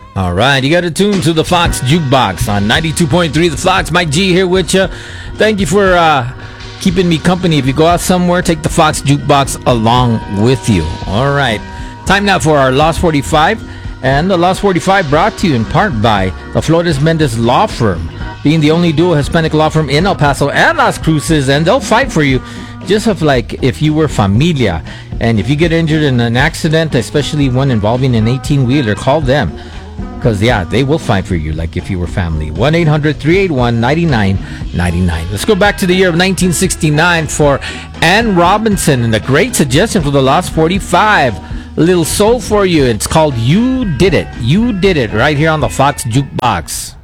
All right, you got to tune to the Fox Jukebox on 92.3 The Fox. Mike G here with you. Thank you for keeping me company. If you go out somewhere, take the Fox Jukebox along with you. All right, time now for our Lost 45. And the Lost 45 brought to you in part by the Flores Mendez Law Firm, being the only dual Hispanic law firm in El Paso and Las Cruces, and they'll fight for you just like if you were familia. And if you get injured in an accident, especially one involving an 18-wheeler, call them. Because, yeah, they will fight for you like if you were family. 1-800-381-9999. Let's go back to the year of 1969 for Ann Robinson and a great suggestion for the Lost 45. A little soul for you. It's called You Did It. You Did It right here on the Fox Jukebox.